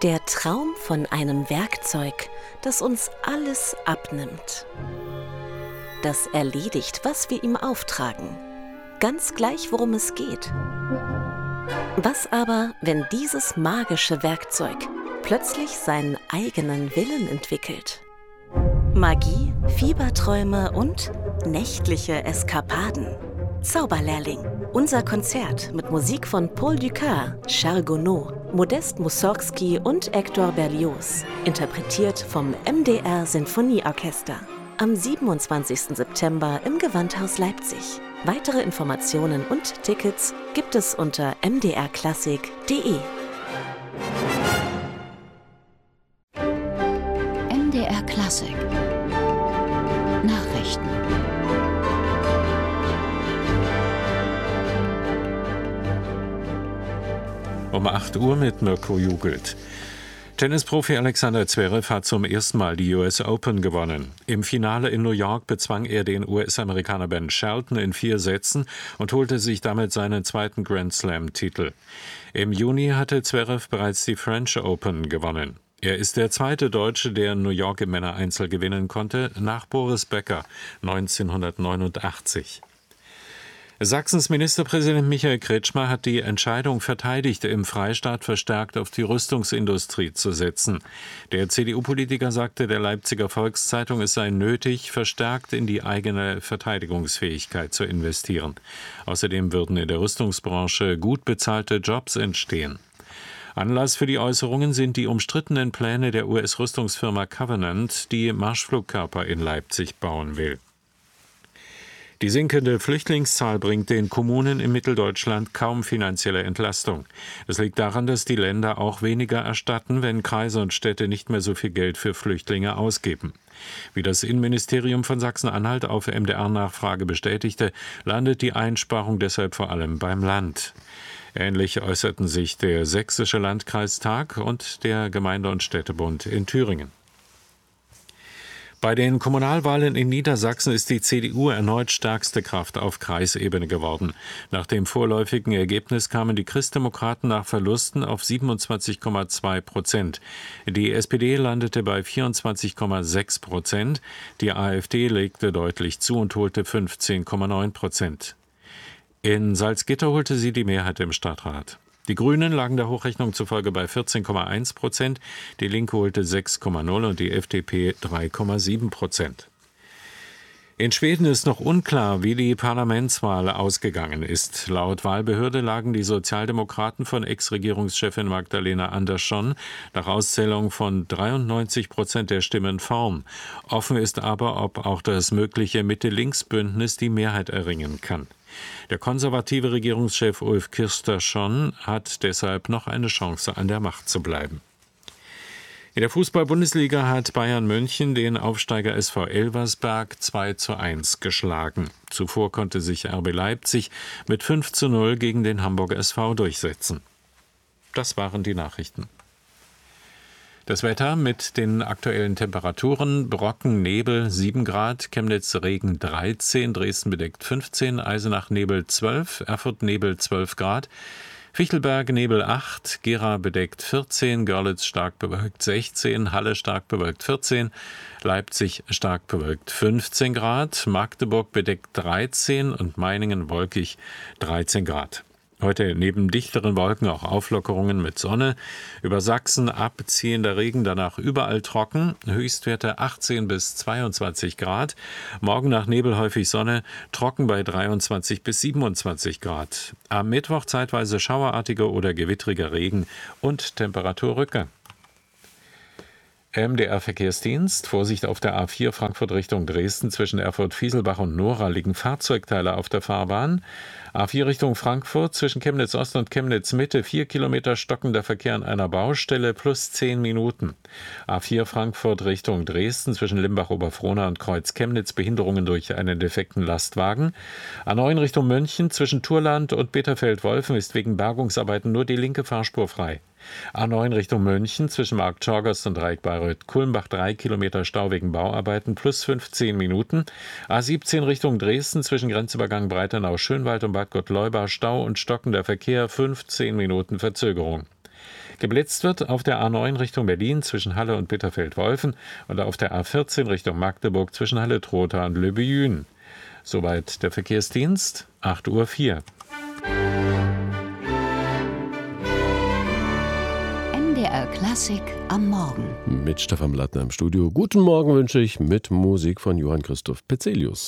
Der Traum von einem Werkzeug, das uns alles abnimmt. Das erledigt, was wir ihm auftragen. Ganz gleich, worum es geht. Was aber, wenn dieses magische Werkzeug plötzlich seinen eigenen Willen entwickelt? Magie, Fieberträume und nächtliche Eskapaden. Zauberlehrling. Unser Konzert mit Musik von Paul Dukas, Charles Gounod, Modest Mussorgsky und Hector Berlioz. Interpretiert vom MDR Sinfonieorchester. Am 27. September im Gewandhaus Leipzig. Weitere Informationen und Tickets gibt es unter mdrklassik.de. MDR Klassik Nachrichten. Um 8 Uhr mit Mirko Jugelt. Tennisprofi Alexander Zverev hat zum ersten Mal die US Open gewonnen. Im Finale in New York bezwang er den US-Amerikaner Ben Shelton in 4 Sätzen und holte sich damit seinen zweiten Grand Slam-Titel. Im Juni hatte Zverev bereits die French Open gewonnen. Er ist der zweite Deutsche, der New York im Männereinzel gewinnen konnte, nach Boris Becker 1989. Sachsens Ministerpräsident Michael Kretschmer hat die Entscheidung verteidigt, im Freistaat verstärkt auf die Rüstungsindustrie zu setzen. Der CDU-Politiker sagte der Leipziger Volkszeitung, es sei nötig, verstärkt in die eigene Verteidigungsfähigkeit zu investieren. Außerdem würden in der Rüstungsbranche gut bezahlte Jobs entstehen. Anlass für die Äußerungen sind die umstrittenen Pläne der US-Rüstungsfirma Covenant, die Marschflugkörper in Leipzig bauen will. Die sinkende Flüchtlingszahl bringt den Kommunen in Mitteldeutschland kaum finanzielle Entlastung. Das liegt daran, dass die Länder auch weniger erstatten, wenn Kreise und Städte nicht mehr so viel Geld für Flüchtlinge ausgeben. Wie das Innenministerium von Sachsen-Anhalt auf MDR-Nachfrage bestätigte, landet die Einsparung deshalb vor allem beim Land. Ähnlich äußerten sich der Sächsische Landkreistag und der Gemeinde- und Städtebund in Thüringen. Bei den Kommunalwahlen in Niedersachsen ist die CDU erneut stärkste Kraft auf Kreisebene geworden. Nach dem vorläufigen Ergebnis kamen die Christdemokraten nach Verlusten auf 27,2%. Die SPD landete bei 24,6%. Die AfD legte deutlich zu und holte 15,9%. In Salzgitter holte sie die Mehrheit im Stadtrat. Die Grünen lagen der Hochrechnung zufolge bei 14,1%, die Linke holte 6,0% und die FDP 3,7%. In Schweden ist noch unklar, wie die Parlamentswahl ausgegangen ist. Laut Wahlbehörde lagen die Sozialdemokraten von Ex-Regierungschefin Magdalena Andersson nach Auszählung von 93% der Stimmen vorn. Offen ist aber, ob auch das mögliche Mitte-Links-Bündnis die Mehrheit erringen kann. Der konservative Regierungschef Ulf Kristersson hat deshalb noch eine Chance, an der Macht zu bleiben. In der Fußball-Bundesliga hat Bayern München den Aufsteiger SV Elversberg 2:1 geschlagen. Zuvor konnte sich RB Leipzig mit 5:0 gegen den Hamburger SV durchsetzen. Das waren die Nachrichten. Das Wetter mit den aktuellen Temperaturen: Brocken, Nebel 7 Grad, Chemnitz Regen 13, Dresden bedeckt 15, Eisenach Nebel 12, Erfurt Nebel 12 Grad, Fichtelberg Nebel 8, Gera bedeckt 14, Görlitz stark bewölkt 16, Halle stark bewölkt 14, Leipzig stark bewölkt 15 Grad, Magdeburg bedeckt 13 und Meiningen wolkig 13 Grad. Heute neben dichteren Wolken auch Auflockerungen mit Sonne. Über Sachsen abziehender Regen, danach überall trocken. Höchstwerte 18 bis 22 Grad. Morgen nach Nebel häufig Sonne, trocken bei 23 bis 27 Grad. Am Mittwoch zeitweise schauerartiger oder gewittriger Regen und Temperaturrückgang. MDR-Verkehrsdienst. Vorsicht auf der A4 Frankfurt Richtung Dresden. Zwischen Erfurt-Fieselbach und Nora liegen Fahrzeugteile auf der Fahrbahn. A4 Richtung Frankfurt. Zwischen Chemnitz Ost und Chemnitz Mitte 4 Kilometer stockender Verkehr an einer Baustelle plus 10 Minuten. A4 Frankfurt Richtung Dresden. Zwischen Limbach-Oberfrohna und Kreuz Chemnitz Behinderungen durch einen defekten Lastwagen. A9 Richtung München. Zwischen Turland und Bitterfeld-Wolfen ist wegen Bergungsarbeiten nur die linke Fahrspur frei. A9 Richtung München, zwischen Markt Schorgast und Dreieck Bayreuth-Kulmbach 3 Kilometer Stau wegen Bauarbeiten plus 15 Minuten. A17 Richtung Dresden, zwischen Grenzübergang Breitenau-Schönwald und Bad Gottleuba Stau und stockender Verkehr 15 Minuten Verzögerung. Geblitzt wird auf der A9 Richtung Berlin zwischen Halle und Bitterfeld-Wolfen und auf der A14 Richtung Magdeburg zwischen Halle-Trotha und Löbejün. Soweit der Verkehrsdienst, 8:04 Uhr. MDR Klassik am Morgen. Mit Stefan Blattner im Studio. Guten Morgen wünsche ich mit Musik von Johann Christoph Petzelius.